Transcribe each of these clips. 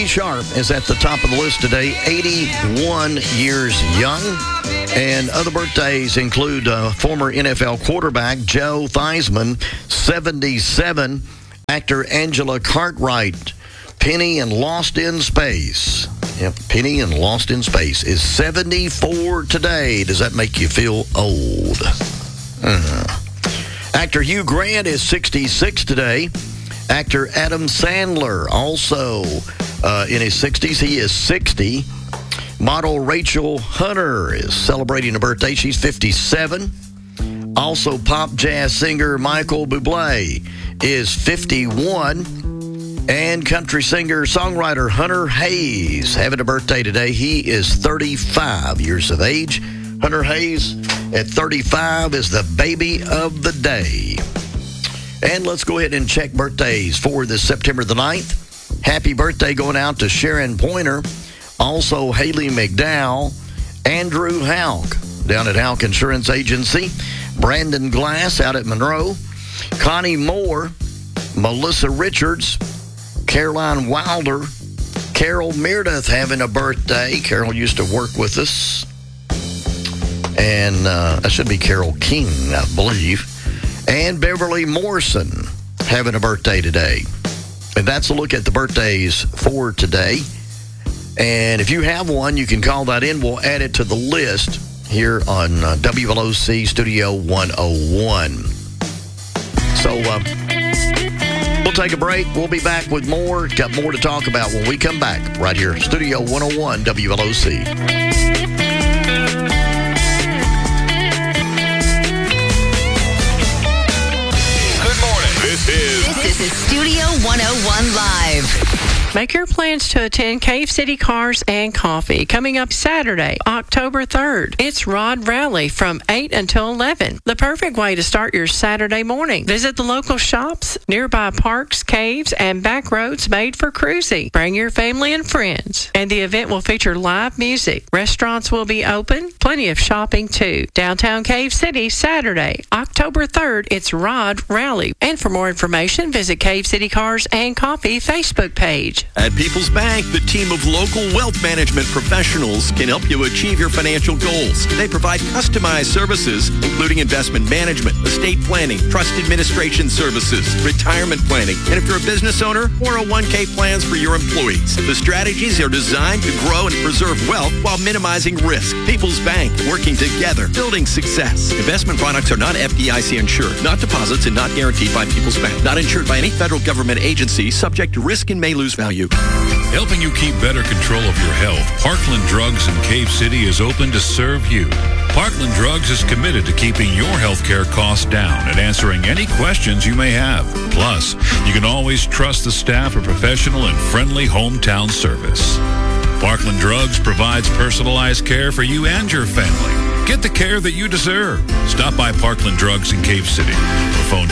Sharp is at the top of the list today, 81 years young. And other birthdays include former NFL quarterback Joe Theismann, 77. Actor Angela Cartwright, Penny in Lost in Space. Yep, Penny in Lost in Space is 74 today. Does that make you feel old? Actor Hugh Grant is 66 today. Actor Adam Sandler, also in his 60s. He is 60. Model Rachel Hunter is celebrating a birthday. She's 57. Also, pop jazz singer Michael Bublé is 51. And country singer-songwriter Hunter Hayes having a birthday today. He is 35 years of age. Hunter Hayes at 35 is the baby of the day. And let's go ahead and check birthdays for this September the 9th. Happy birthday going out to Sharon Pointer. Also, Haley McDowell, Andrew Houck down at Houck Insurance Agency, Brandon Glass out at Monroe, Connie Moore, Melissa Richards, Caroline Wilder, Carol Meredith having a birthday. Carol used to work with us. And that should be Carol King, I believe. And Beverly Morrison having a birthday today. And that's a look at the birthdays for today. And if you have one, you can call that in. We'll add it to the list here on WLOC Studio 101. So we'll take a break. We'll be back with more. Got more to talk about when we come back right here, Studio 101 WLOC. This is Studio 101 Live. Make your plans to attend Cave City Cars and Coffee coming up Saturday, October 3rd. It's Rod Rally from 8 until 11. The perfect way to start your Saturday morning. Visit the local shops, nearby parks, caves, and back roads made for cruising. Bring your family and friends. And the event will feature live music. Restaurants will be open. Plenty of shopping too. Downtown Cave City, Saturday, October 3rd. It's Rod Rally. And for more information, visit Cave City Cars and Coffee Facebook page. At People's Bank, the team of local wealth management professionals can help you achieve your financial goals. They provide customized services, including investment management, estate planning, trust administration services, retirement planning, and if you're a business owner, 401k plans for your employees. The strategies are designed to grow and preserve wealth while minimizing risk. People's Bank, working together, building success. Investment products are not FDIC insured, not deposits, and not guaranteed by People's Bank. Not insured by any federal government agency, subject to risk and may lose value. Helping you keep better control of your health, Parkland Drugs in Cave City is open to serve you. Parkland Drugs is committed to keeping your health care costs down and answering any questions you may have. Plus, you can always trust the staff for professional and friendly hometown service. Parkland Drugs provides personalized care for you and your family. Get the care that you deserve. Stop by Parkland Drugs in Cave City or phone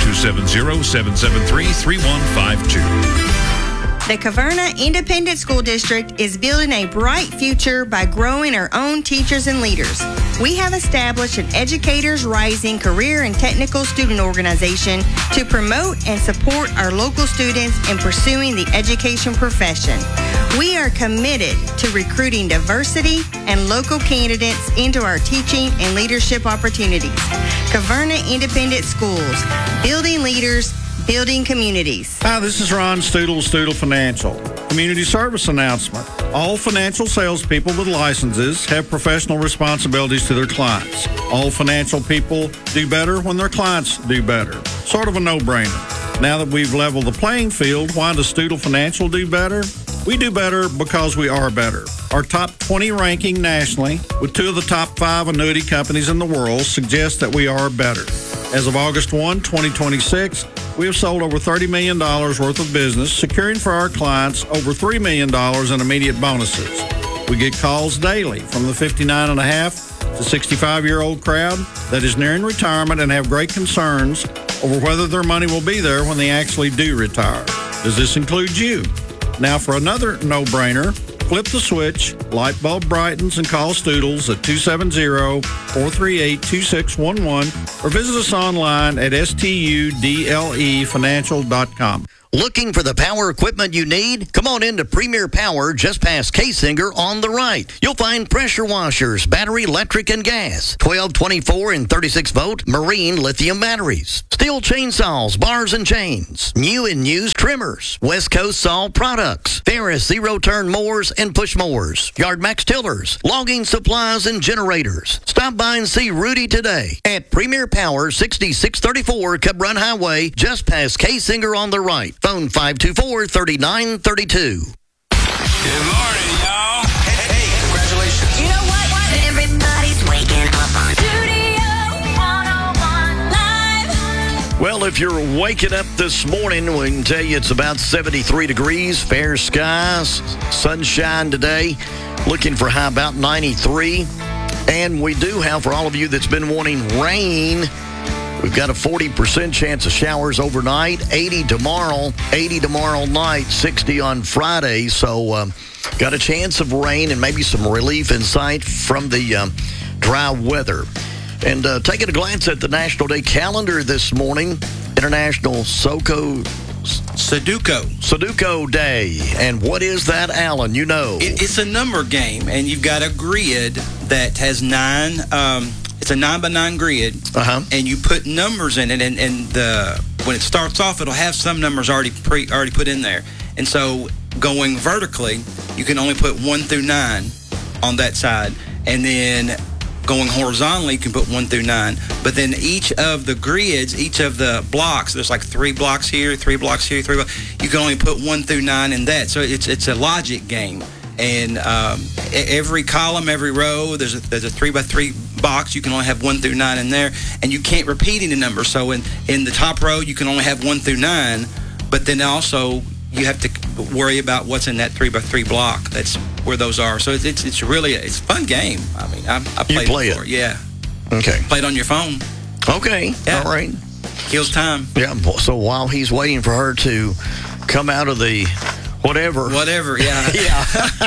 270-773-3152. The Caverna Independent School District is building a bright future by growing our own teachers and leaders. We have established an Educators Rising career and technical student organization to promote and support our local students in pursuing the education profession. We are committed to recruiting diversity and local candidates into our teaching and leadership opportunities. Caverna Independent Schools, building leaders, building communities. Hi, this is Ron Stoodle, Stoodle Financial. Community service announcement. All financial salespeople with licenses have professional responsibilities to their clients. All financial people do better when their clients do better. Sort of a no-brainer. Now that we've leveled the playing field, why does Stoodle Financial do better? We do better because we are better. Our top 20 ranking nationally, with 2 of the top 5 annuity companies in the world, suggests that we are better. As of August 1, 2026, we have sold over $30 million worth of business, securing for our clients over $3 million in immediate bonuses. We get calls daily from the 59.5 to 65-year-old crowd that is nearing retirement and have great concerns over whether their money will be there when they actually do retire. Does this include you? Now for another no-brainer, flip the switch, light bulb brightens, and call Stoodles at 270-438-2611 or visit us online at studlefinancial.com. Looking for the power equipment you need? Come on into Premier Power just past K-Singer on the right. You'll find pressure washers, battery, electric, and gas, 12, 24, and 36-volt marine lithium batteries, steel chainsaws, bars and chains, new and used trimmers, West Coast Saw products, Ferris zero-turn mowers and push mowers, Yard Max tillers, logging supplies and generators. Stop by and see Rudy today at Premier Power, 6634 Cub Run Highway, just past K-Singer on the right. Phone 524-3932. Good morning, y'all. Hey, congratulations. You know what? Everybody's waking up on Studio 101 Live. Well, if you're waking up this morning, we can tell you it's about 73 degrees, fair skies, sunshine today, looking for high about 93. And we do have, for all of you that's been wanting rain, we've got a 40% chance of showers overnight, 80 tomorrow night, 60 on Friday. So got a chance of rain and maybe some relief in sight from the dry weather. And taking a glance at the National Day calendar this morning, International Sudoku Day. And what is that, Alan? You know. It's a number game, and you've got a grid that has 9... it's a 9x9 grid, and you put numbers in it, and when it starts off, it'll have some numbers already put in there. And so going vertically, you can only put 1 through 9 on that side, and then going horizontally, you can put 1 through 9. But then each of the grids, each of the blocks, there's like 3 blocks here, 3 blocks here, 3 blocks. You can only put 1 through 9 in that. So it's a logic game. And every column, every row, there's a 3x3 box. You can only have 1 through 9 in there, and you can't repeat any number. So in the top row, you can only have 1 through 9, but then also you have to worry about what's in that 3x3 block. That's where those are. So it's really a fun game. I mean, I played it before. Yeah. Okay. Played on your phone. Okay. Yeah. All right. Kills time. Yeah. So while he's waiting for her to come out of the Whatever, yeah. Yeah.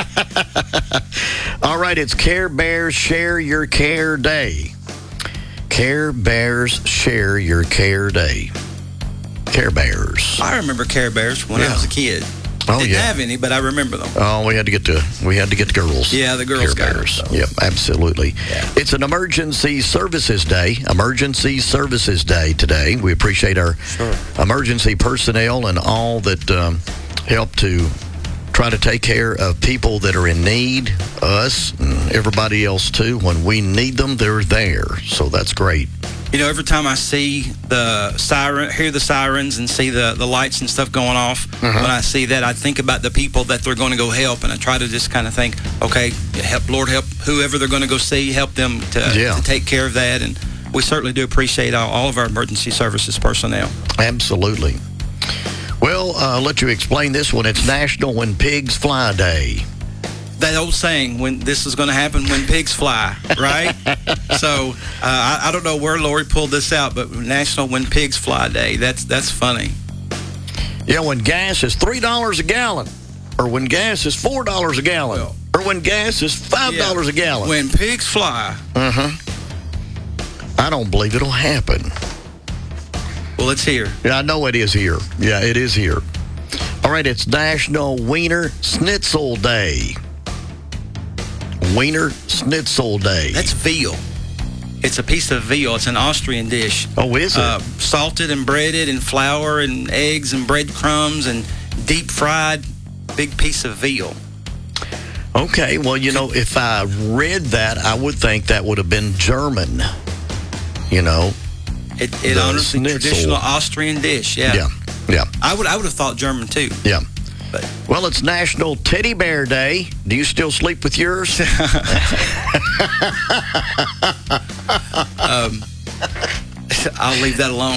All right, it's Care Bears Share Your Care Day. Care Bears Share Your Care Day. Care Bears. I remember Care Bears when I was a kid. Didn't have any, but I remember them. Oh, we had to get the girls. Yeah, the girls Care got Bears. them. So. Yep, absolutely. Yeah. It's an Emergency Services Day. Emergency Services Day today. We appreciate our emergency personnel and all that help to try to take care of people that are in need, us and everybody else too. When we need them, they're there. So that's great. You know, every time I see the siren, hear the sirens and see the lights and stuff going off, when I see that, I think about the people that they're going to go help, and I try to just kind of think, okay, Lord help whoever they're going to go see, help them to take care of that. And we certainly do appreciate all of our emergency services personnel. Absolutely. Well, I'll let you explain this one. It's National When Pigs Fly Day. That old saying, when this is going to happen when pigs fly, right? So I don't know where Lori pulled this out, but National When Pigs Fly Day. That's funny. Yeah, when gas is $3 a gallon, or when gas is $4 a gallon, or when gas is $5 a gallon. When pigs fly. I don't believe it'll happen. Well, it's here. Yeah, I know it is here. Yeah, it is here. All right, it's National Wiener Schnitzel Day. Wiener Schnitzel Day. That's veal. It's a piece of veal. It's an Austrian dish. Oh, is it? Salted and breaded in flour and eggs and breadcrumbs and deep fried, big piece of veal. Okay, well, you know, if I read that, I would think that would have been German. You know, it honors the traditional Austrian dish. Yeah. I would have thought German too. Yeah. But. Well, it's National Teddy Bear Day. Do you still sleep with yours? I'll leave that alone.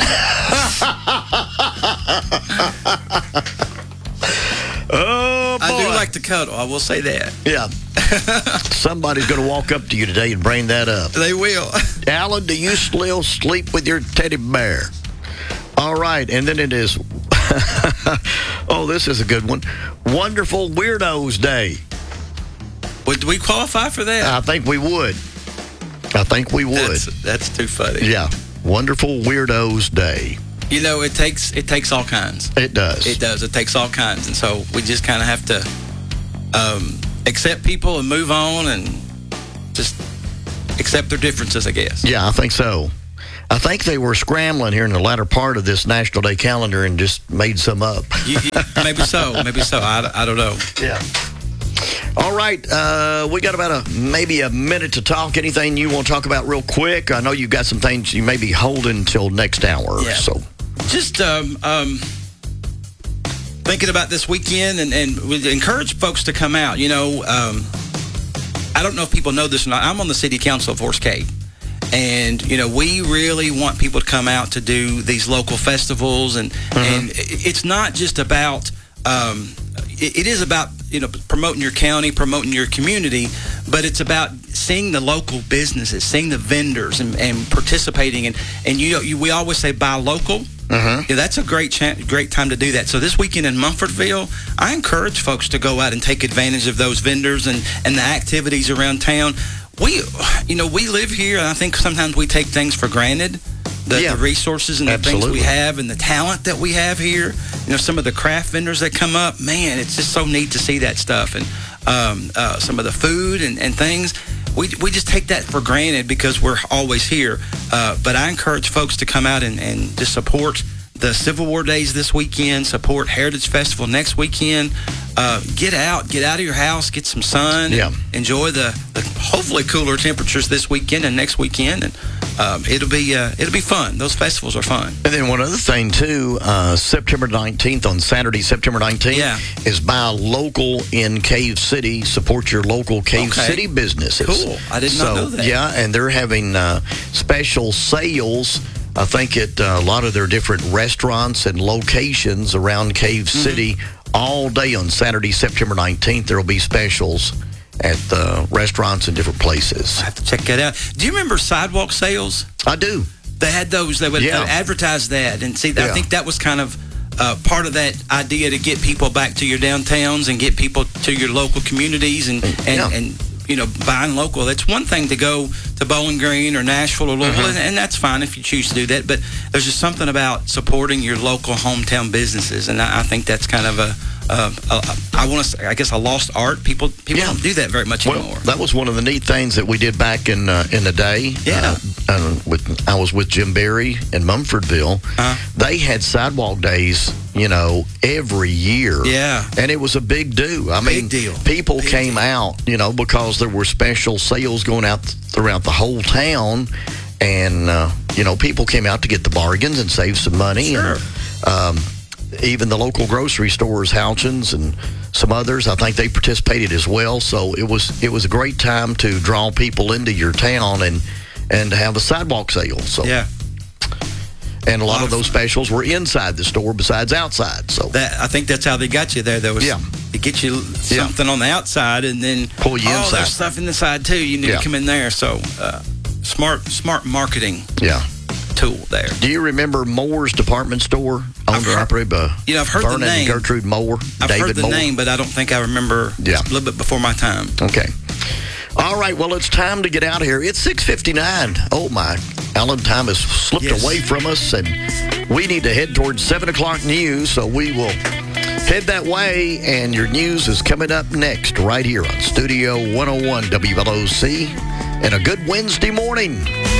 Oh, boy. I do like to cuddle. I will say that. Yeah. Somebody's going to walk up to you today and bring that up. They will. Alan, do you still sleep with your teddy bear? All right. And then it is, oh, this is a good one. Wonderful Weirdos Day. Would we qualify for that? I think we would. That's too funny. Yeah. Wonderful Weirdos Day. You know, it takes all kinds. It does. It does. It takes all kinds. And so we just kind of have to accept people and move on and just accept their differences, I guess. Yeah, I think so. I think they were scrambling here in the latter part of this National Day calendar and just made some up. Maybe so. Maybe so. I don't know. Yeah. All right. We got about maybe a minute to talk. Anything you want to talk about real quick? I know you've got some things you may be holding until next hour. Yeah. So just thinking about this weekend and we encourage folks to come out. You know, I don't know if people know this or not. I'm on the City Council of Horse Cave. And, you know, we really want people to come out to do these local festivals. And it's not just about, it is about, you know, promoting your county, promoting your community, but it's about seeing the local businesses, seeing the vendors and participating. And you know, we always say buy local. Yeah, that's a great time to do that. So this weekend in Mumfordville, I encourage folks to go out and take advantage of those vendors and the activities around town. We live here, and I think sometimes we take things for granted, the resources and the things we have and the talent that we have here. You know, some of the craft vendors that come up, man, it's just so neat to see that stuff. And some of the food and things, we just take that for granted because we're always here. But I encourage folks to come out and just support the Civil War Days this weekend, support Heritage Festival next weekend. Get out of your house, get some sun, enjoy the hopefully cooler temperatures this weekend and next weekend, and it'll be fun. Those festivals are fun. And then one other thing too, September 19th on Saturday, September 19th is buy local in Cave City. Support your local Cave City businesses. Cool. I did not know that. Yeah, and they're having special sales. I think at a lot of their different restaurants and locations around Cave City all day on Saturday, September 19th. There will be specials at restaurants and different places. I have to check that out. Do you remember sidewalk sales? I do. They had those. They would advertise that. And see, I think that was kind of part of that idea to get people back to your downtowns and get people to your local communities and you know, buying local. It's one thing to go to Bowling Green or Nashville or Louisville, and that's fine if you choose to do that. But there's just something about supporting your local hometown businesses, and I think that's kind of I want to say, I guess, a lost art. People don't do that very much anymore. That was one of the neat things that we did back in the day. Yeah. I was with Jim Berry in Mumfordville. They had sidewalk days, you know, every year. Yeah. And it was a big do. I mean, people came out, you know, because there were special sales going out throughout the whole town. And, you know, people came out to get the bargains and save some money. Sure. And, even the local grocery stores, Houchins and some others, I think they participated as well. So it was a great time to draw people into your town and to have a sidewalk sale. So and a lot of those specials were inside the store besides outside. So I think that's how they got you there. There was to get you something on the outside and then pull you inside. There's stuff in the side too. You need to come in there. So smart marketing. Tool there. Do you remember Moore's Department Store, owned and operated by I've heard Vernon the name. and Gertrude Moore? I've heard the name, but I don't think I remember. It's a little bit before my time. Okay. All right, well, it's time to get out of here. It's 6:59. Oh, my. Alan, time has slipped away from us, and we need to head towards 7 o'clock news, so we will head that way, and your news is coming up next right here on Studio 101 WLOC, and a good Wednesday morning.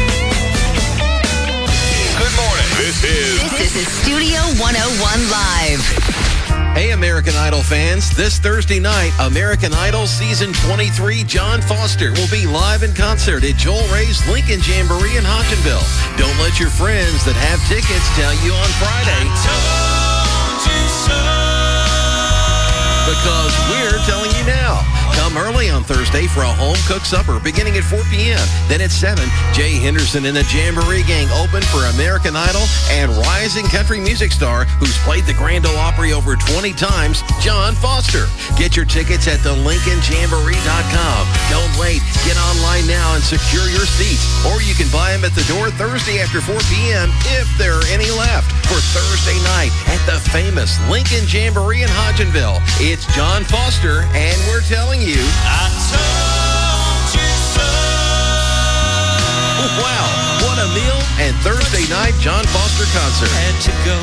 Good morning. This is Studio 101 Live. Hey, American Idol fans. This Thursday night, American Idol Season 23 John Foster will be live in concert at Joel Ray's Lincoln Jamboree in Hodgenville. Don't let your friends that have tickets tell you on Friday. I told you so. Because we're telling you now. Come early on Thursday for a home-cooked supper beginning at 4 p.m. Then at 7, Jay Henderson and the Jamboree Gang open for American Idol and rising country music star who's played the Grand Ole Opry over 20 times, John Foster. Get your tickets at thelincolnjamboree.com. Don't wait. Get online now and secure your seats. Or you can buy them at the door Thursday after 4 p.m. if there are any left for Thursday night at the famous Lincoln Jamboree in Hodgenville. It's John Foster, and we're telling you, I told you so. Wow, what a meal and Thursday night John Foster concert. Had to go.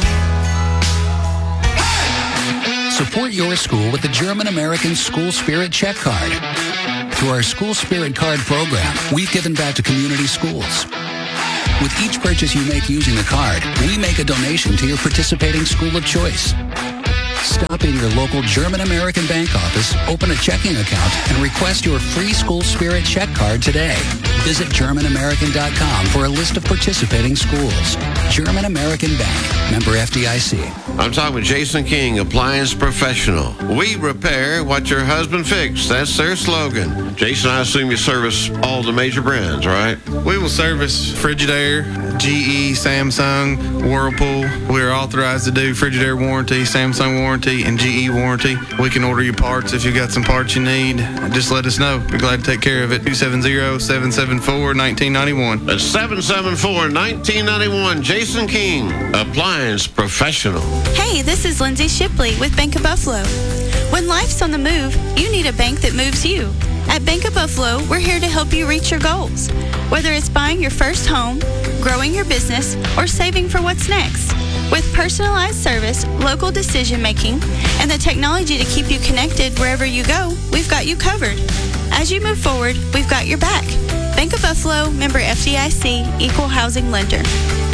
Support your school with the German-American School Spirit Check Card. Through our School Spirit Card program, we've given back to community schools. With each purchase you make using the card, we make a donation to your participating school of choice. Stop in your local German-American bank office, open a checking account, and request your free School Spirit Check Card today. Visit GermanAmerican.com for a list of participating schools. German American Bank, member FDIC. I'm talking with Jason King, Appliance Professional. We repair what your husband fixed. That's their slogan. Jason, I assume you service all the major brands, right? We will service Frigidaire, GE, Samsung, Whirlpool. We are authorized to do Frigidaire warranty, Samsung warranty, and GE warranty. We can order you parts if you've got some parts you need. Just let us know. We're glad to take care of it. 270-774-1991. That's 774-1991. Jason King, Appliance Professional. Hey, this is Lindsay Shipley with Bank of Buffalo. When life's on the move, you need a bank that moves you. At Bank of Buffalo, we're here to help you reach your goals. Whether it's buying your first home, growing your business, or saving for what's next. With personalized service, local decision-making, and the technology to keep you connected wherever you go, we've got you covered. As you move forward, we've got your back. Bank of Buffalo, member FDIC, equal housing lender.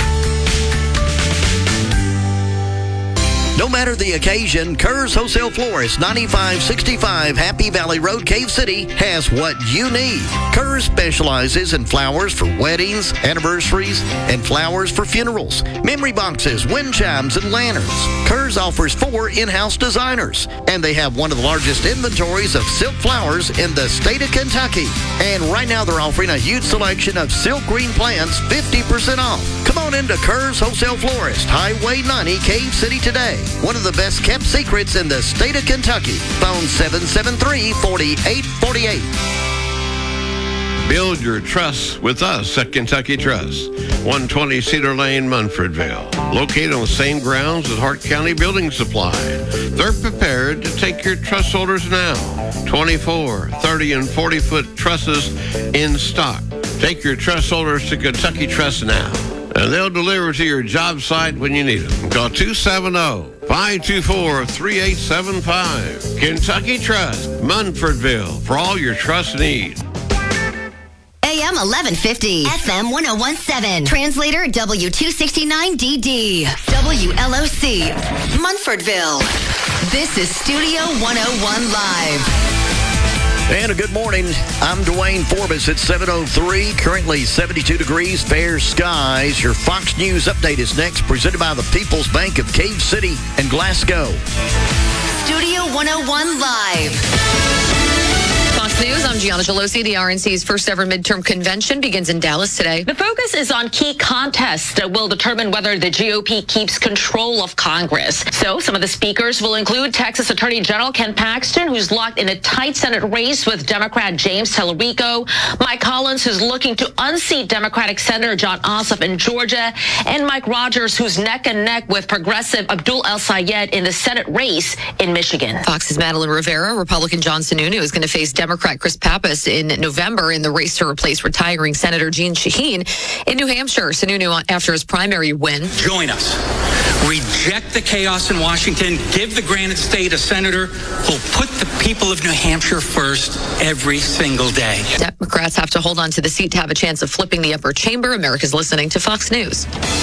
No matter the occasion, Kerr's Wholesale Florist, 9565 Happy Valley Road, Cave City, has what you need. Kerr's specializes in flowers for weddings, anniversaries, and flowers for funerals, memory boxes, wind chimes, and lanterns. Kerr's offers 4 in-house designers, and they have one of the largest inventories of silk flowers in the state of Kentucky. And right now they're offering a huge selection of silk green plants, 50% off. Come on into Kerr's Wholesale Florist, Highway 90, Cave City today. One of the best kept secrets in the state of Kentucky. Phone 773-4848. Build your trust with us at Kentucky Trust. 120 Cedar Lane, Munfordville. Located on the same grounds as Hart County Building Supply. They're prepared to take your trust holders now. 24, 30, and 40-foot trusses in stock. Take your trust holders to Kentucky Trust now. And they'll deliver to your job site when you need them. Call 270-524-3875. Kentucky Trust, Munfordville, for all your trust needs. AM 1150, FM 1017, translator W269DD, WLOC, Munfordville. This is Studio 101 Live. And a good morning. I'm Dwayne Forbes. It's 7:03, currently 72 degrees, fair skies. Your Fox News update is next, presented by the People's Bank of Cave City and Glasgow. Studio 101 Live. Fox News, I'm Gianna Gelosi. The RNC's first ever midterm convention begins in Dallas today. The focus is on key contests that will determine whether the GOP keeps control of Congress. So some of the speakers will include Texas Attorney General Ken Paxton, who's locked in a tight Senate race with Democrat James Tallarico, Mike Collins, who's looking to unseat Democratic Senator John Ossoff in Georgia, and Mike Rogers, who's neck and neck with progressive Abdul El-Sayed in the Senate race in Michigan. Fox's Madeline Rivera, Republican John Sununu, is going to face Democrat Chris Pappas in November in the race to replace retiring Senator Jeanne Shaheen in New Hampshire. Sununu, after his primary win. Join us. Reject the chaos in Washington. Give the Granite State a senator who'll put the people of New Hampshire first every single day. Democrats have to hold on to the seat to have a chance of flipping the upper chamber. America's listening to Fox News.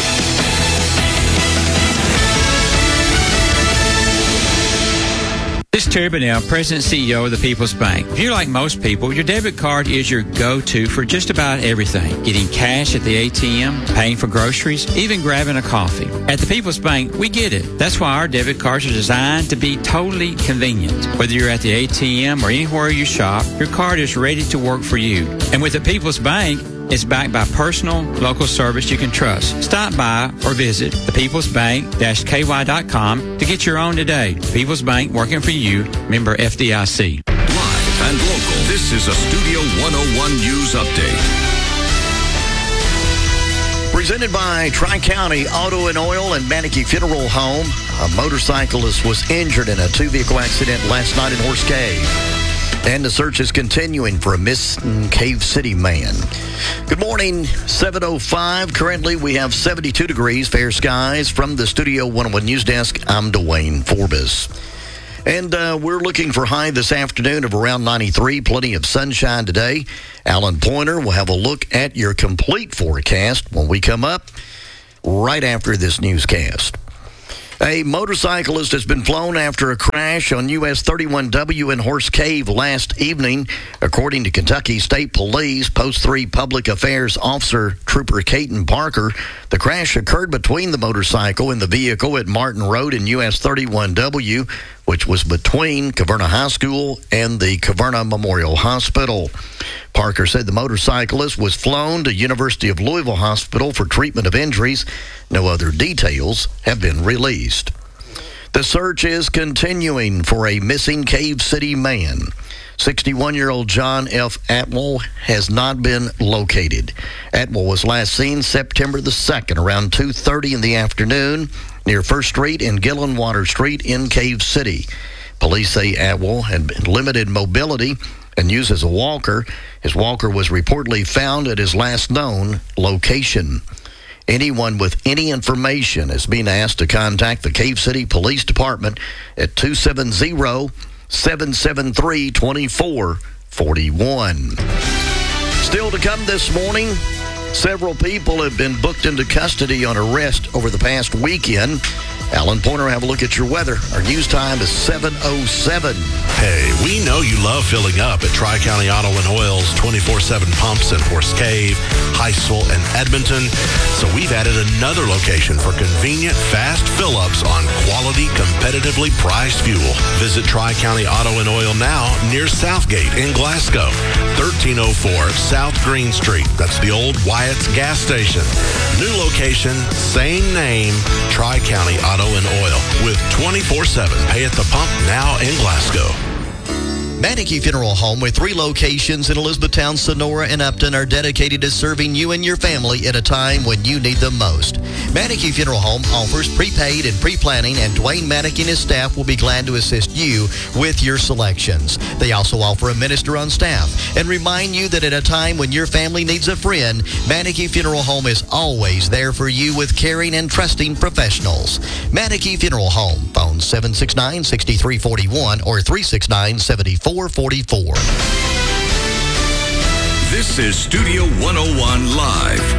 This is Terry Bunnell, President and CEO of the People's Bank. If you're like most people, your debit card is your go-to for just about everything. Getting cash at the ATM, paying for groceries, even grabbing a coffee. At the People's Bank, we get it. That's why our debit cards are designed to be totally convenient. Whether you're at the ATM or anywhere you shop, your card is ready to work for you. And with the People's Bank, it's backed by personal, local service you can trust. Stop by or visit thepeoplesbank-ky.com to get your own today. People's Bank, working for you. Member FDIC. Live and local, this is a Studio 101 News Update. Presented by Tri-County Auto and Oil and Manicky Funeral Home. A motorcyclist was injured in a 2-vehicle accident last night in Horse Cave. And the search is continuing for a missing Cave City man. Good morning, 7:05. Currently, we have 72 degrees, fair skies. From the Studio 101 News Desk, I'm Dwayne Forbes. And we're looking for high this afternoon of around 93. Plenty of sunshine today. Alan Pointer will have a look at your complete forecast when we come up right after this newscast. A motorcyclist has been flown after a crash on US 31W in Horse Cave last evening. According to Kentucky State Police, Post 3 Public Affairs Officer Trooper Caton Parker, the crash occurred between the motorcycle and the vehicle at Martin Road in US 31W, which was between Caverna High School and the Caverna Memorial Hospital. Parker said the motorcyclist was flown to University of Louisville Hospital for treatment of injuries. No other details have been released. The search is continuing for a missing Cave City man. 61-year-old John F. Atwell has not been located. Atwell was last seen September the 2nd around 2:30 in the afternoon near 1st Street and Gillenwater Street in Cave City. Police say Atwell had limited mobility and uses a walker. His walker was reportedly found at his last known location. Anyone with any information is being asked to contact the Cave City Police Department at 270-773-2441. Still to come this morning, several people have been booked into custody on arrest over the past weekend. Alan Pointer, have a look at your weather. Our news time is 7:07. Hey, we know you love filling up at Tri-County Auto and Oil's 24/7 pumps in Horse Cave, Heisel, and Edmonton. So we've added another location for convenient, fast fill-ups on quality, competitively priced fuel. Visit Tri-County Auto and Oil now near Southgate in Glasgow. 1304 South Green Street. That's the old Wyatt's gas station. New location, same name, Tri-County Auto and Oil with 24/7 pay at the pump now in Glasgow. Manneke Funeral Home, with 3 locations in Elizabethtown, Sonora, and Upton, are dedicated to serving you and your family at a time when you need them most. Manneke Funeral Home offers prepaid and pre-planning, and Dwayne Manneke and his staff will be glad to assist you with your selections. They also offer a minister on staff and remind you that at a time when your family needs a friend, Manneke Funeral Home is always there for you with caring and trusting professionals. Manneke Funeral Home, phone 769-6341 or 369-7444. This is Studio 101 Live.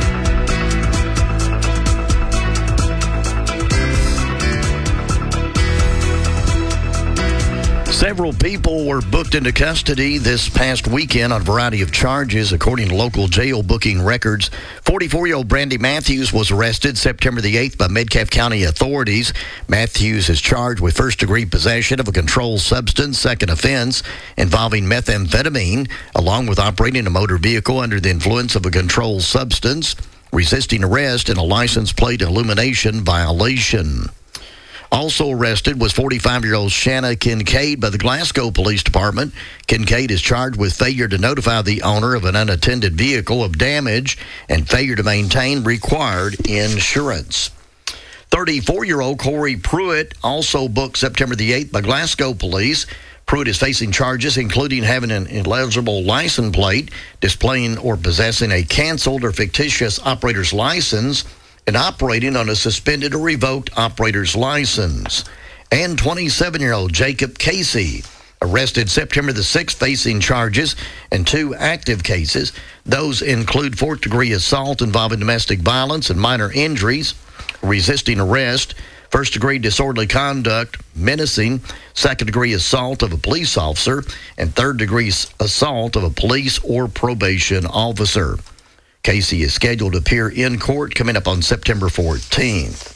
Several people were booked into custody this past weekend on a variety of charges, according to local jail booking records. 44-year-old Brandy Matthews was arrested September the 8th by Metcalfe County authorities. Matthews is charged with first-degree possession of a controlled substance, second offense involving methamphetamine, along with operating a motor vehicle under the influence of a controlled substance, resisting arrest, and a license plate illumination violation. Also arrested was 45-year-old Shanna Kincaid by the Glasgow Police Department. Kincaid is charged with failure to notify the owner of an unattended vehicle of damage and failure to maintain required insurance. 34-year-old Corey Pruitt, also booked September the 8th by Glasgow Police. Pruitt is facing charges including having an illegible license plate, displaying or possessing a canceled or fictitious operator's license, and operating on a suspended or revoked operator's license. And 27-year-old Jacob Casey, arrested September the 6th, facing charges and 2 active cases. Those include 4th-degree assault involving domestic violence and minor injuries, resisting arrest, first-degree disorderly conduct, menacing, second-degree assault of a police officer, and third-degree assault of a police or probation officer. Casey is scheduled to appear in court coming up on September 14th.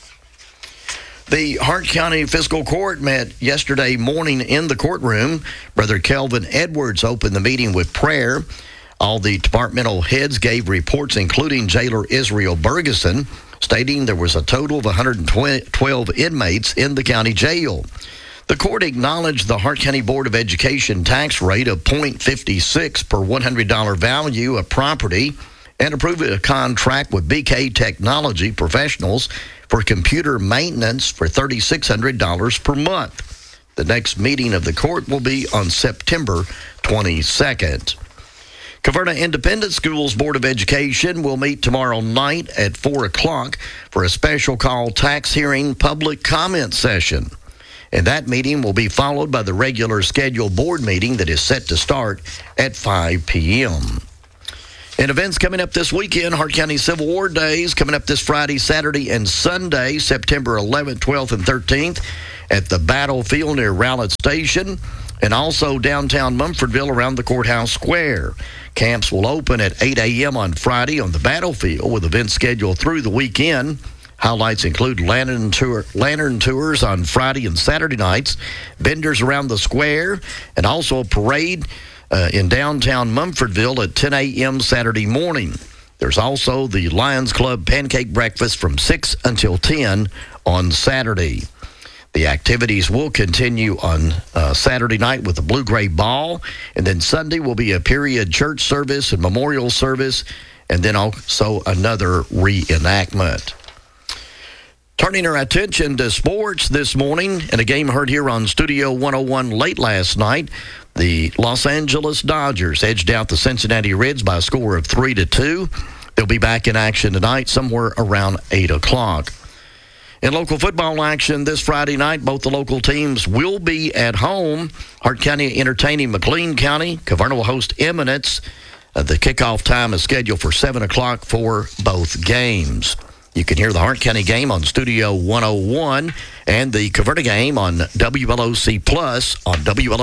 The Hart County Fiscal Court met yesterday morning in the courtroom. Brother Kelvin Edwards opened the meeting with prayer. All the departmental heads gave reports, including Jailer Israel Bergeson, stating there was a total of 112 inmates in the county jail. The court acknowledged the Hart County Board of Education tax rate of $0.56 per $100 value of property and approved a contract with BK Technology Professionals for computer maintenance for $3,600 per month. The next meeting of the court will be on September 22nd. Caverna Independent Schools Board of Education will meet tomorrow night at 4 o'clock for a special call tax hearing public comment session. And that meeting will be followed by the regular scheduled board meeting that is set to start at 5 p.m. And events coming up this weekend, Hart County Civil War Days coming up this Friday, Saturday, and Sunday, September 11th, 12th, and 13th at the battlefield near Rowlett Station, and also downtown Mumfordville around the courthouse square. Camps will open at 8 a.m. on Friday on the battlefield with events scheduled through the weekend. Highlights include lantern tours on Friday and Saturday nights, vendors around the square, and also a parade in downtown Mumfordville at 10 a.m. Saturday morning. There's also the Lions Club pancake breakfast from 6 until 10 on Saturday. The activities will continue on Saturday night with the Blue-Gray Ball, and then Sunday will be a period church service and memorial service, and then also another reenactment. Turning our attention to sports this morning, in a game heard here on Studio 101 late last night, the Los Angeles Dodgers edged out the Cincinnati Reds by a score of 3-2. They'll be back in action tonight somewhere around 8 o'clock. In local football action this Friday night, both the local teams will be at home. Hart County entertaining McLean County. Caverna will host Eminence. The kickoff time is scheduled for 7 o'clock for both games. You can hear the Hart County game on Studio 101 and the Caverna game on WLOC Plus on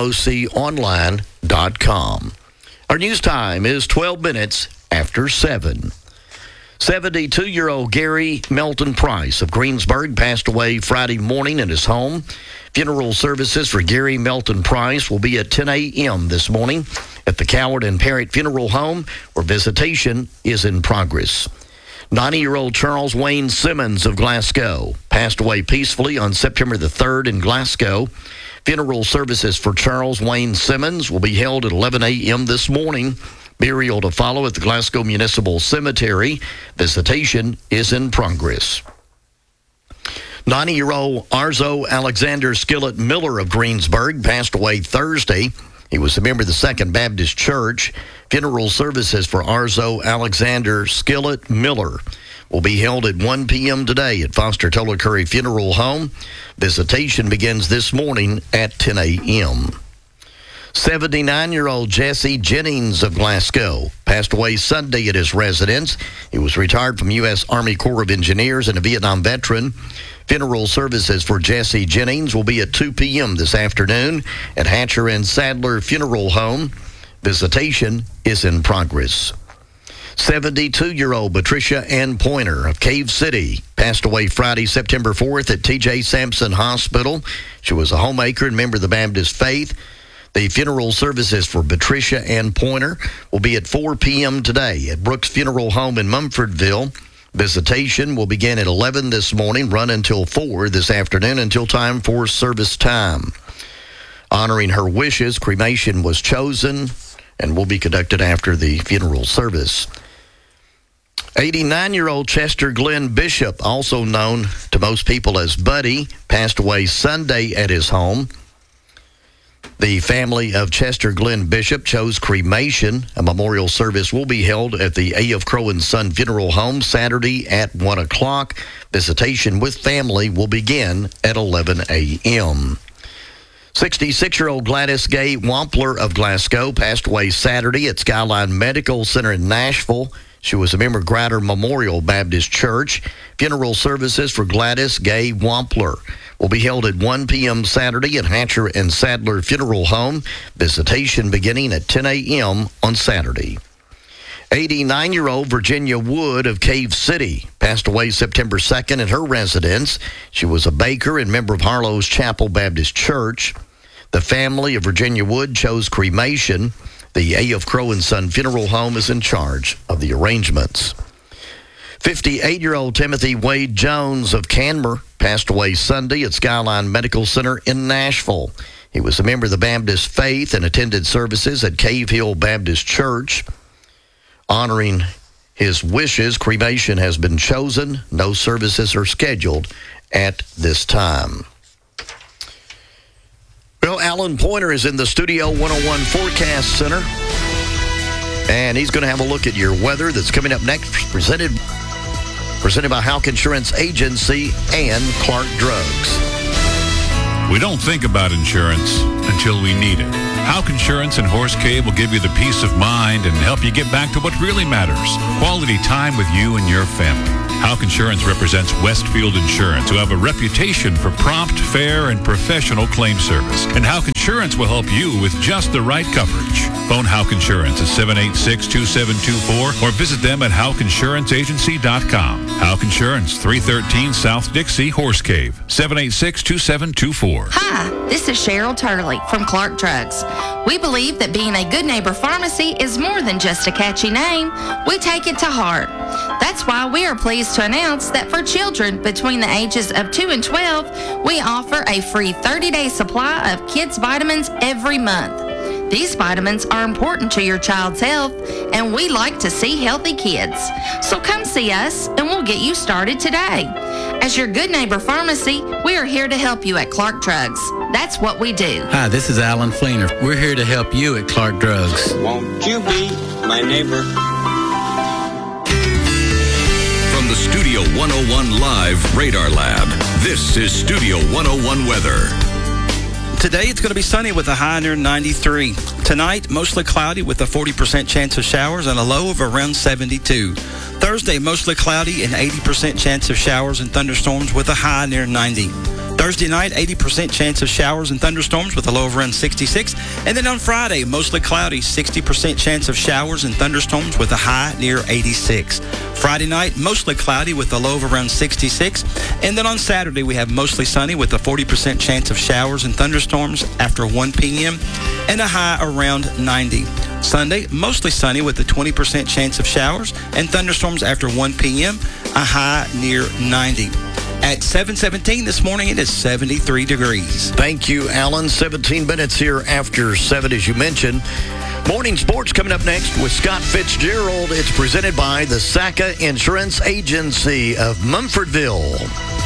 WLOConline.com. Our news time is 12 minutes after 7. 72-year-old Gary Melton Price of Greensburg passed away Friday morning in his home. Funeral services for Gary Melton Price will be at 10 a.m. this morning at the Coward and Parrott Funeral Home, where visitation is in progress. 90-year-old Charles Wayne Simmons of Glasgow passed away peacefully on September the 3rd in Glasgow. Funeral services for Charles Wayne Simmons will be held at 11 a.m. this morning. Burial to follow at the Glasgow Municipal Cemetery. Visitation is in progress. 90-year-old Arzo Alexander Skillet Miller of Greensburg passed away Thursday. He was a member of the Second Baptist Church. Funeral services for Arzo Alexander Skillet Miller will be held at 1 p.m. today at Foster Tola Curry Funeral Home. Visitation begins this morning at 10 a.m. 79-year-old Jesse Jennings of Glasgow passed away Sunday at his residence. He was retired from U.S. Army Corps of Engineers and a Vietnam veteran. Funeral services for Jesse Jennings will be at 2 p.m. this afternoon at Hatcher and Sadler Funeral Home. Visitation is in progress. 72-year-old Patricia Ann Pointer of Cave City passed away Friday, September 4th at T.J. Sampson Hospital. She was a homemaker and member of the Baptist faith. The funeral services for Patricia Ann Pointer will be at 4 p.m. today at Brooks Funeral Home in Mumfordville. Visitation will begin at 11 this morning, run until 4 this afternoon until time for service time. Honoring her wishes, cremation was chosen and will be conducted after the funeral service. 89-year-old Chester Glenn Bishop, also known to most people as Buddy, passed away Sunday at his home. The family of Chester Glenn Bishop chose cremation. A memorial service will be held at the A.F. Crow and Son Funeral Home Saturday at 1 o'clock. Visitation with family will begin at 11 a.m. 66-year-old Gladys Gay Wampler of Glasgow passed away Saturday at Skyline Medical Center in Nashville. She was a member of Grider Memorial Baptist Church. Funeral services for Gladys Gay Wampler will be held at 1 p.m. Saturday at Hatcher and Sadler Funeral Home. Visitation beginning at 10 a.m. on Saturday. 89-year-old Virginia Wood of Cave City passed away September 2nd at her residence. She was a baker and member of Harlow's Chapel Baptist Church. The family of Virginia Wood chose cremation. The A.F. Crow and Son Funeral Home is in charge of the arrangements. 58-year-old Timothy Wade Jones of Canmer passed away Sunday at Skyline Medical Center in Nashville. He was a member of the Baptist faith and attended services at Cave Hill Baptist Church. Honoring his wishes, cremation has been chosen. No services are scheduled at this time. Well, Alan Pointer is in the Studio 101 Forecast Center, and he's going to have a look at your weather that's coming up next, presented by Houck Insurance Agency and Clark Drugs. We don't think about insurance until we need it. Houck Insurance and Horse Cave will give you the peace of mind and help you get back to what really matters. Quality time with you and your family. Houck Insurance represents Westfield Insurance, who have a reputation for prompt, fair, and professional claim service. And Houck Insurance will help you with just the right coverage. Phone Houck Insurance at 786-2724 or visit them at HouckInsuranceAgency.com. Houck Insurance, 313 South Dixie, Horse Cave, 786-2724. Hi, this is Cheryl Turley from Clark Drugs. We believe that being a good neighbor pharmacy is more than just a catchy name. We take it to heart. That's why we are pleased to announce that for children between the ages of 2 and 12, we offer a free 30-day supply of kids' vitamins every month. These vitamins are important to your child's health, and we like to see healthy kids. So come see us, and we'll get you started today. As your good neighbor pharmacy, we are here to help you at Clark Drugs. That's what we do. Hi, this is Alan Fleener. We're here to help you at Clark Drugs. Won't you be my neighbor? From the Studio 101 Live Radar Lab, this is Studio 101 Weather. Today, it's going to be sunny with a high near 93. Tonight, mostly cloudy with a 40% chance of showers and a low of around 72. Thursday, mostly cloudy and 80% chance of showers and thunderstorms with a high near 90. Thursday night, 80% chance of showers and thunderstorms with a low of around 66. And then on Friday, mostly cloudy, 60% chance of showers and thunderstorms with a high near 86. Friday night, mostly cloudy with a low of around 66. And then on Saturday, we have mostly sunny with a 40% chance of showers and thunderstorms after 1 p.m. and a high around 90. Sunday, mostly sunny with a 20% chance of showers and thunderstorms after 1 p.m., a high near 90. At 7:17 this morning, it is 73 degrees. Thank you, Alan. 17 minutes here after 7, as you mentioned. Morning sports coming up next with Scott Fitzgerald. It's presented by the SACA Insurance Agency of Mumfordville.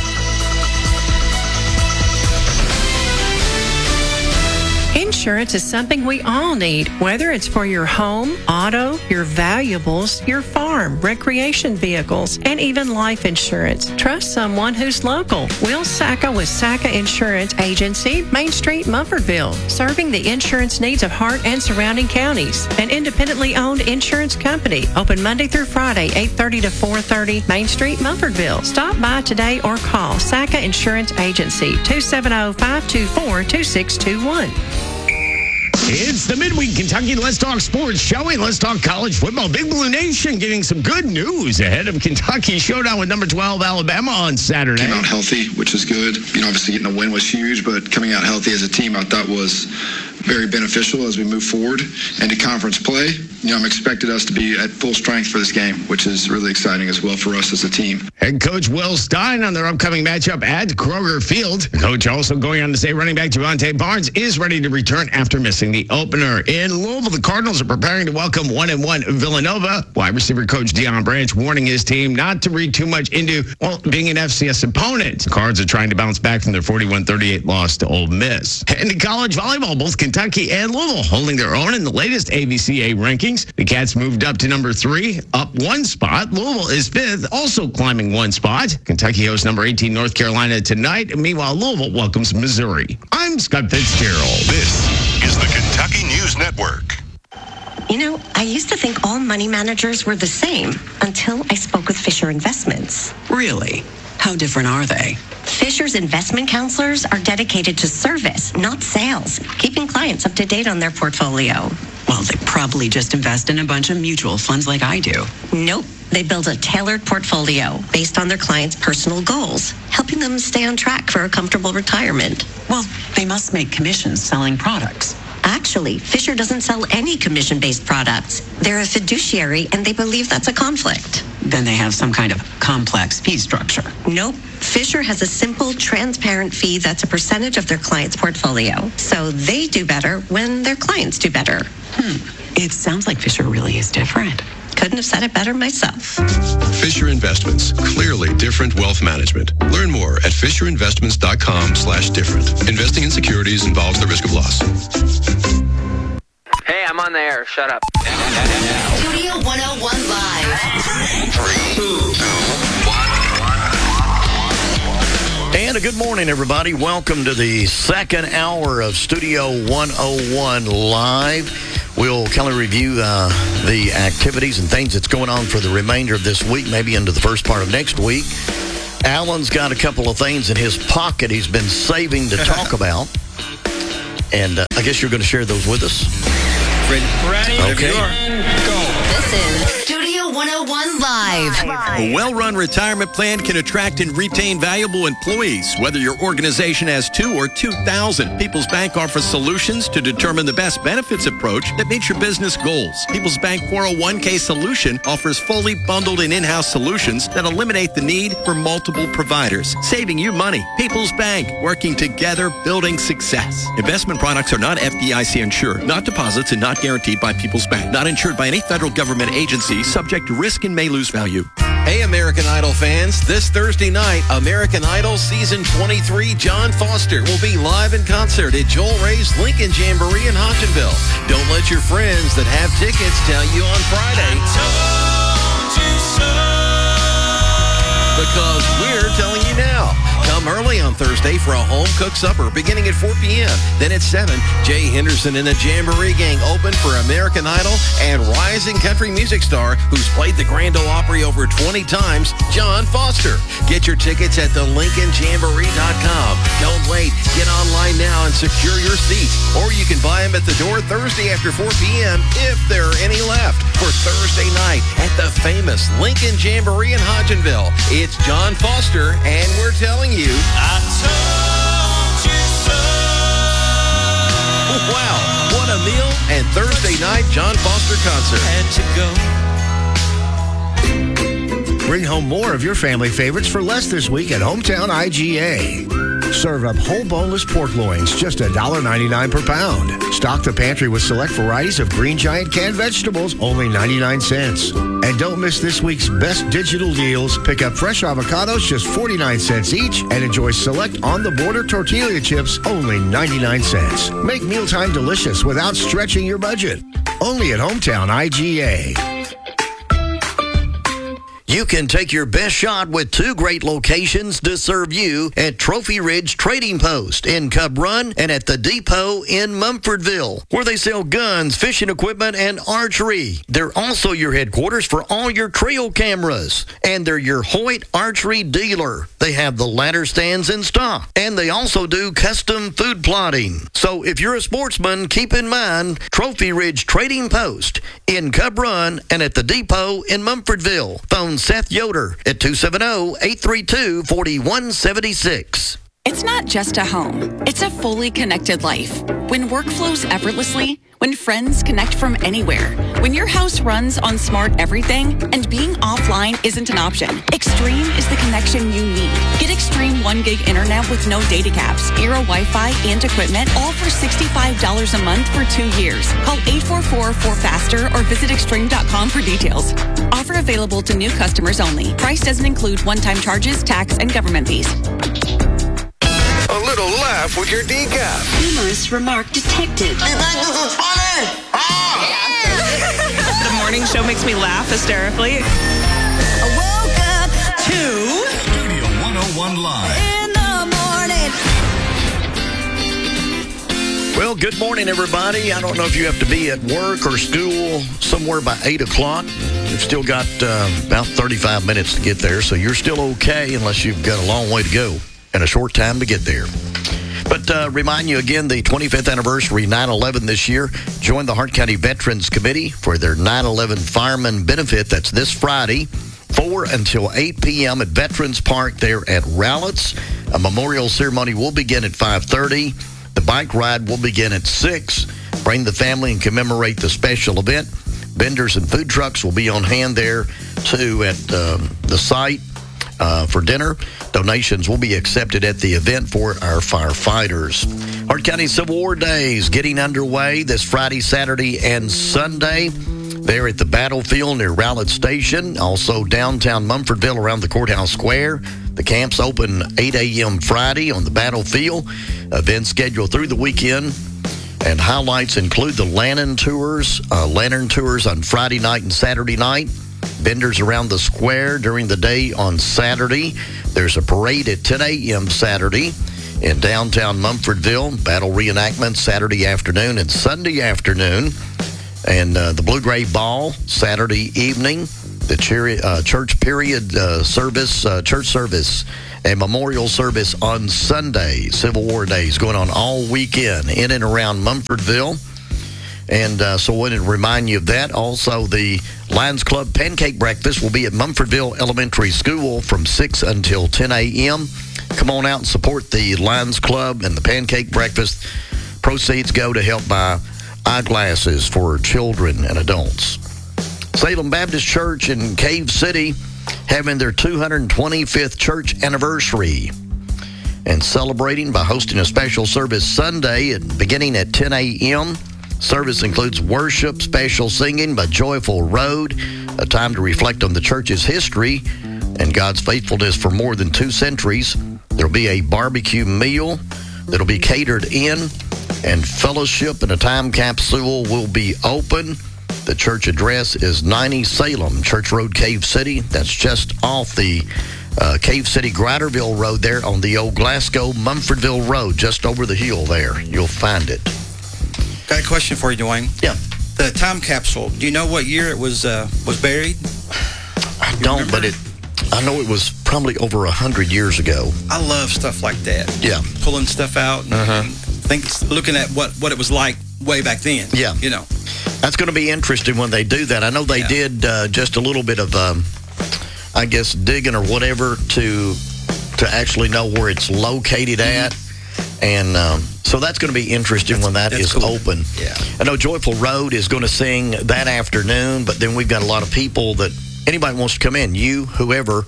Insurance is something we all need, whether it's for your home, auto, your valuables, your farm, recreation vehicles, and even life insurance. Trust someone who's local. Will SACA with SACA Insurance Agency, Main Street, Mumfordville, serving the insurance needs of Hart and surrounding counties. An independently owned insurance company, open Monday through Friday, 8:30 to 4:30, Main Street, Mumfordville. Stop by today or call SACA Insurance Agency, 270-524-2621. It's the Midweek Kentucky Let's Talk Sports Show, and Let's Talk College Football. Big Blue Nation getting some good news ahead of Kentucky showdown with number 12 Alabama on Saturday. Came out healthy, which is good. Obviously getting a win was huge, but coming out healthy as a team I thought was very beneficial as we move forward into conference play. I'm expected us to be at full strength for this game, which is really exciting as well for us as a team. Head coach Will Stein on their upcoming matchup at Kroger Field. The coach also going on to say running back Javante Barnes is ready to return after missing the opener. In Louisville, the Cardinals are preparing to welcome 1-1 Villanova. Wide receiver coach Deion Branch warning his team not to read too much into, being an FCS opponent. The Cards are trying to bounce back from their 41-38 loss to Ole Miss. And in college volleyball, both Kentucky and Louisville holding their own in the latest AVCA rankings. The Cats moved up to number 3, up 1 spot. Louisville is 5th, also climbing 1 spot. Kentucky hosts number 18 North Carolina tonight. Meanwhile, Louisville welcomes Missouri. I'm Scott Fitzgerald. This is the Kentucky News Network. I used to think all money managers were the same until I spoke with Fisher Investments. Really? How different are they? Fisher's investment counselors are dedicated to service, not sales, keeping clients up to date on their portfolio. Well, they probably just invest in a bunch of mutual funds like I do. Nope. They build a tailored portfolio based on their clients' personal goals, helping them stay on track for a comfortable retirement. Well, they must make commissions selling products. Actually, Fisher doesn't sell any commission-based products. They're a fiduciary, and they believe that's a conflict. Then they have some kind of complex fee structure. Nope. Fisher has a simple, transparent fee that's a percentage of their client's portfolio. So they do better when their clients do better. It sounds like Fisher really is different. Couldn't have said it better myself. Fisher Investments. Clearly different wealth management. Learn more at FisherInvestments.com/different. Investing in securities involves the risk of loss. Hey, I'm on the air. Shut up. Studio 101 Live. 3, 2, 1. And a good morning, everybody. Welcome to the second hour of Studio 101 Live. We'll kind of review the activities and things that's going on for the remainder of this week, maybe into the first part of next week. Alan's got a couple of things in his pocket he's been saving to talk about. And I guess you're going to share those with us. Ready? Okay. Go. This is Studio 101 Live. A well-run retirement plan can attract and retain valuable employees, whether your organization has 2 or 2,000. People's Bank offers solutions to determine the best benefits approach that meets your business goals. People's Bank 401k solution offers fully bundled and in-house solutions that eliminate the need for multiple providers, saving you money. People's Bank, working together, building success. Investment products are not FDIC insured, not deposits, and not guaranteed by People's Bank. Not insured by any federal government agency, subject to risk and may lose value. Hey, American Idol fans, this Thursday night, American Idol Season 23, John Foster will be live in concert at Joel Ray's Lincoln Jamboree in Hodgenville. Don't let your friends that have tickets tell you on Friday. Because we're telling you now. Come early on Thursday for a home-cooked supper beginning at 4 p.m. Then at 7, Jay Henderson and the Jamboree Gang open for American Idol and rising country music star who's played the Grand Ole Opry over 20 times, John Foster. Get your tickets at thelincolnjamboree.com. Don't wait. Get online now and secure your seat. Or you can buy them at the door Thursday after 4 p.m. if there are any left for Thursday night at the famous Lincoln Jamboree in Hodgenville. It's John Foster, and we're telling you, I told you so. Wow, what a meal. And Thursday night, John Foster concert. Had to go. Bring home more of your family favorites for less this week at Hometown IGA. Serve up whole boneless pork loins, just $1.99 per pound. Stock the pantry with select varieties of Green Giant canned vegetables, only 99 cents. And don't miss this week's best digital deals. Pick up fresh avocados, just 49 cents each, and enjoy select on-the-border tortilla chips, only 99 cents. Make mealtime delicious without stretching your budget. Only at Hometown IGA. You can take your best shot with 2 great locations to serve you at Trophy Ridge Trading Post in Cub Run and at the Depot in Mumfordville, where they sell guns, fishing equipment, and archery. They're also your headquarters for all your trail cameras, and they're your Hoyt archery dealer. They have the ladder stands in stock, and they also do custom food plotting. So if you're a sportsman, keep in mind Trophy Ridge Trading Post in Cub Run and at the Depot in Mumfordville. Phone Seth Yoder at 270-832-4176. It's not just a home. It's a fully connected life. When work flows effortlessly, when friends connect from anywhere, when your house runs on smart everything, and being offline isn't an option, Extreme is the connection you need. Get Extreme 1 gig internet with no data caps, Eero Wi-Fi, and equipment, all for $65 a month for 2 years. Call 844-4FASTER or visit extreme.com for details. Offer available to new customers only. Price doesn't include one-time charges, tax, and government fees. A little laugh with your decaf. Humorous remark detected. The morning show makes me laugh hysterically. I woke up to Studio 101 Live. in the morning. Well, good morning, everybody. I don't know if you have to be at work or school somewhere by 8 o'clock. You've still got about 35 minutes to get there, so you're still okay unless you've got a long way to go and a short time to get there. But remind you again, the 25th anniversary 9/11 this year. Join the Hart County Veterans Committee for their 9/11 Fireman Benefit. That's this Friday, 4 until 8 p.m. at Veterans Park there at Rowlett's. A memorial ceremony will begin at 5:30. The bike ride will begin at 6. Bring the family and commemorate the special event. Vendors and food trucks will be on hand there, too, at the site. For dinner. Donations will be accepted at the event for our firefighters. Hart County Civil War Days getting underway this Friday, Saturday, and Sunday. there at the battlefield near Rowlett Station. Also downtown Mumfordville around the courthouse square. The camp's open 8 a.m. Friday on the battlefield. Events scheduled through the weekend. And highlights include the lantern tours on Friday night and Saturday night. Vendors around the square during the day on Saturday. There's a parade at 10 a.m. Saturday in downtown Mumfordville. Battle reenactment Saturday afternoon and Sunday afternoon. And the Blue Gray Ball Saturday evening. The church service and memorial service on Sunday. Civil War days going on all weekend in and around Mumfordville. And so I wanted to remind you of that. Also, the Lions Club Pancake Breakfast will be at Mumfordville Elementary School from 6 until 10 a.m. Come on out and support the Lions Club and the Pancake Breakfast. Proceeds go to help buy eyeglasses for children and adults. Salem Baptist Church in Cave City having their 225th church anniversary and celebrating by hosting a special service Sunday beginning at 10 a.m. Service includes worship, special singing by Joyful Road, a time to reflect on the church's history and God's faithfulness for more than 2 centuries. There will be a barbecue meal that will be catered in, and fellowship and a time capsule will be open. The church address is 90 Salem, Church Road, Cave City. That's just off the Cave City, Griderville Road there on the old Glasgow, Mumfordville Road, just over the hill there. You'll find it. Got a question for you, Dwayne. Yeah. The time capsule, do you know what year it was buried? I don't, but I know it was probably over 100 years ago. I love stuff like that. Yeah. Pulling stuff out and looking at what it was like way back then. Yeah. You know. That's going to be interesting when they do that. I know they did just a little bit of, I guess, digging or whatever to actually know where it's located at. And so that's going to be interesting when that is cool. Open. Yeah. I know Joyful Road is going to sing that afternoon, but then we've got a lot of people that anybody wants to come in. You, whoever,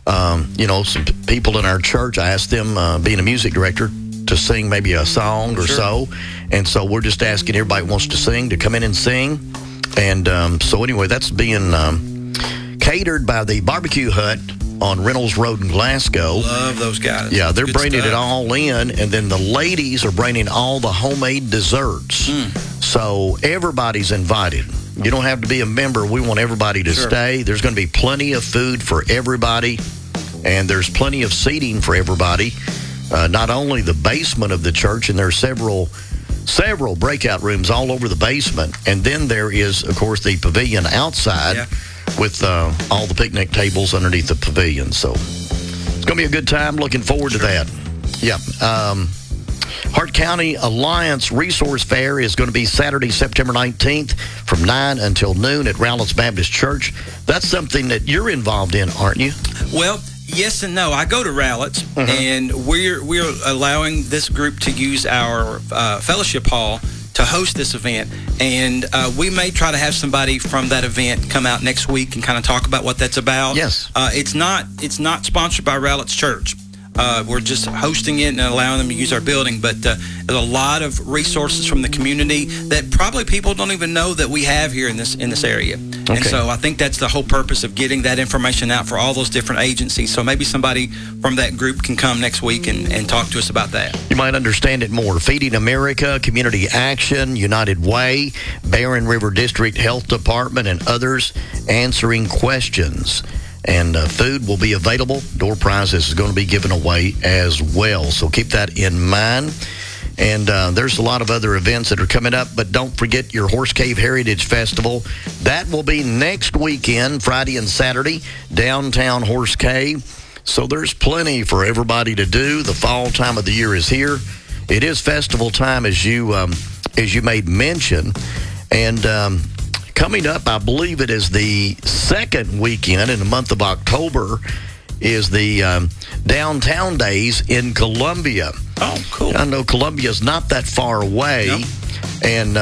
some people in our church, I asked them, being a music director, to sing maybe a song or so. And so we're just asking everybody who wants to sing to come in and sing. And so anyway, that's being catered by the Barbecue Hut on Reynolds Road in Glasgow. Love those guys. Yeah, they're bringing it all in. And then the ladies are bringing all the homemade desserts. So everybody's invited. You don't have to be a member. We want everybody to stay. There's going to be plenty of food for everybody. And there's plenty of seating for everybody. Not only the basement of the church, and there are several breakout rooms all over the basement. And then there is, of course, the pavilion outside with all the picnic tables underneath the pavilion. So it's going to be a good time. Looking forward to that. Yeah. Hart County Alliance Resource Fair is going to be Saturday, September 19th from 9 until noon at Rowlett Baptist Church. That's something that you're involved in, aren't you? Well, yes and no. I go to Rowlett, and we're allowing this group to use our fellowship hall to host this event, and we may try to have somebody from that event come out next week and kind of talk about what that's about. Yes. It's not sponsored by Rowlett Church. We're just hosting it and allowing them to use our building, but there's a lot of resources from the community that probably people don't even know that we have here in this area. Okay. And so I think that's the whole purpose of getting that information out for all those different agencies. So maybe somebody from that group can come next week and talk to us about that. You might understand it more. Feeding America, Community Action, United Way, Barren River District Health Department, and others answering questions. And food will be available. Door prizes is going to be given away as well. So keep that in mind. And there's a lot of other events that are coming up. But don't forget your Horse Cave Heritage Festival. That will be next weekend, Friday and Saturday, downtown Horse Cave. So there's plenty for everybody to do. The fall time of the year is here. It is festival time, as you made mention. And coming up, I believe it is the second weekend in the month of October, is the Downtown Days in Columbia. Oh, cool. I know Columbia's not that far away. Nope. And,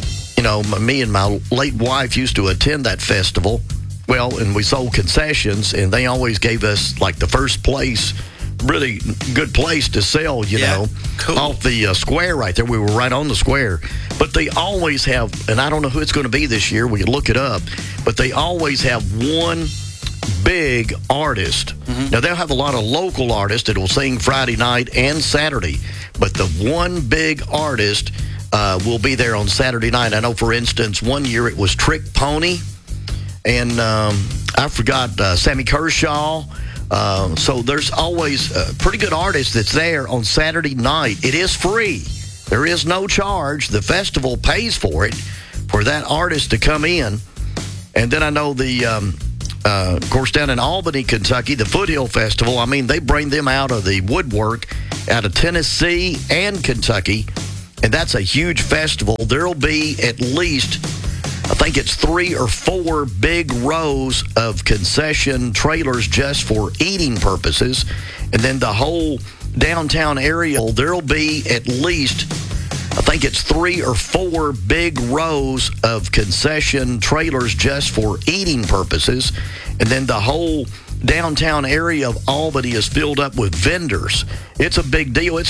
me and my late wife used to attend that festival. Well, and we sold concessions, and they always gave us, like, the first place, really good place to sell, you know, cool. off the square right there. We were right on the square. But they always have, and I don't know who it's going to be this year. We can look it up. But they always have one big artist. Now, they'll have a lot of local artists that will sing Friday night and Saturday. But the one big artist will be there on Saturday night. I know, for instance, one year it was Trick Pony. And I forgot Sammy Kershaw. So there's always a pretty good artist that's there on Saturday night. It is free. There is no charge. The festival pays for it, for that artist to come in. And then I know of course, down in Albany, Kentucky, the Foothill Festival, I mean, they bring them out of the woodwork out of Tennessee and Kentucky. And that's a huge festival. There'll be at least, I think it's 3 or 4 big rows of concession trailers just for eating purposes. And then the whole downtown area, there'll be at least, I think it's 3 or 4 big rows of concession trailers just for eating purposes. And then the whole downtown area of Albany is filled up with vendors. It's a big deal. It's